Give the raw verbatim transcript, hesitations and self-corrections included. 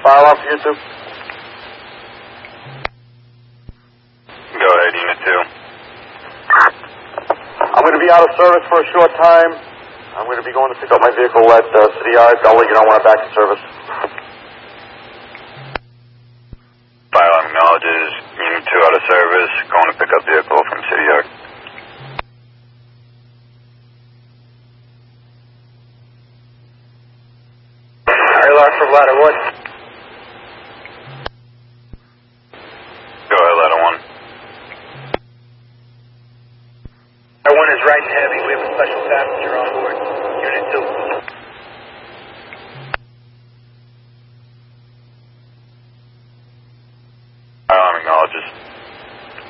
fire alarm for you two? Go ahead, Unit two. I'm going to be out of service for a short time. I'm going to be going to pick up my vehicle at uh, City Yard. I'll let you know when I'm back in service. Fire alarm acknowledges Unit two out of service. Going to pick up vehicle from City Yard. Fire alarm from ladder one. Go ahead, ladder one. Ladder one is right and heavy. We have a special passenger on board.